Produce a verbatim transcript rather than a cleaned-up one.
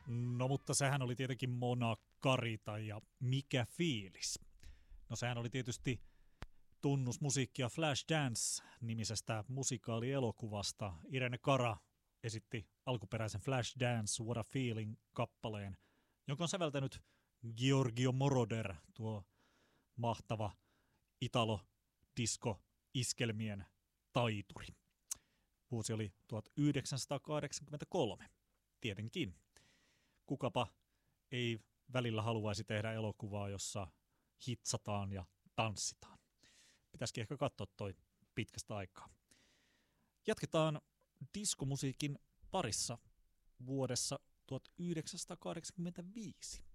No mutta sehän oli tietenkin Mona Karita ja Mikä fiilis. No sehän oli tietysti tunnusmusiikkia Flashdance-nimisestä musikaalielokuvasta. Irene Cara esitti alkuperäisen Flashdance What a Feeling-kappaleen, jonka on säveltänyt Giorgio Moroder, tuo mahtava italo-disko-iskelmien taituri. Vuosi oli tuhatyhdeksänsataakahdeksankymmentäkolme, tietenkin. Kukapa ei välillä haluaisi tehdä elokuvaa, jossa hitsataan ja tanssitaan. Pitäisikin ehkä katsoa toi pitkästä aikaa. Jatketaan diskomusiikin parissa vuodessa tuhatyhdeksänsataakahdeksankymmentäviisi.